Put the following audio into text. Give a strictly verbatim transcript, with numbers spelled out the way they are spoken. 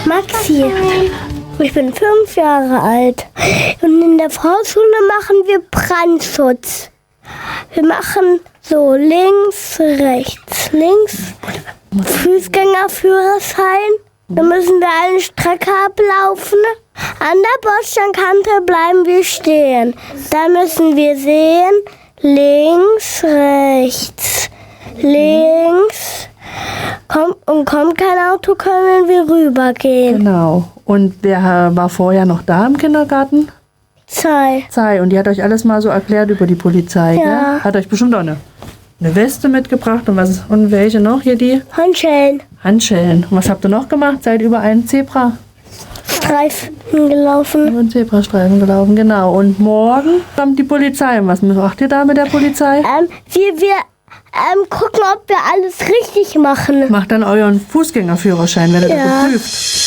Maxi. Ich bin fünf Jahre alt. Und in der Volksschule machen wir Brandschutz. Wir machen so links, rechts, links. Fußgängerführerschein. Da müssen wir eine Strecke ablaufen. An der Bordsteinkante bleiben wir stehen. Da müssen wir sehen, links, rechts, links. Komm, und kommt kein Auto, können wir rübergehen. Genau. Und wer war vorher noch da im Kindergarten? Zwei. Zwei. Und die hat euch alles mal so erklärt über die Polizei, Ja. gell? Hat euch bestimmt auch eine, eine Weste mitgebracht. Und was und welche noch hier die? Handschellen. Handschellen. Und was habt ihr noch gemacht? Seid über einen Zebra? Streifen gelaufen. Über einen Zebrastreifen gelaufen, genau. Und morgen kommt die Polizei. Und was macht ihr da mit der Polizei? Ähm, wir wir ähm, gucken, ob wir alles richtig machen. Macht dann euren Fußgängerführerschein, werdet ihr Ja. geprüft.